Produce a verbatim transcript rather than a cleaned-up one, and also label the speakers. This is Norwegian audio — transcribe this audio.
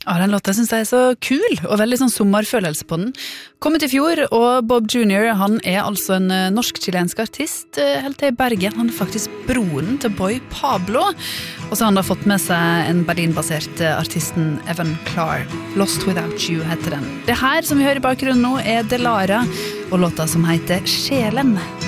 Speaker 1: Ja, den låta synes jeg er så kul, og veldig sånn sommerfølelse på den. Kommet i fjor, og Bob junior, han er altså en norsk-chilensk artist, helt til i Bergen. Han er faktisk broren til Boy Pablo, og så har han da fått med seg en Berlin-basert artisten Evan Clark. Lost Without You heter den. Det her som vi hører i bakgrunnen nå er Delara, og låta som heter Sjelen.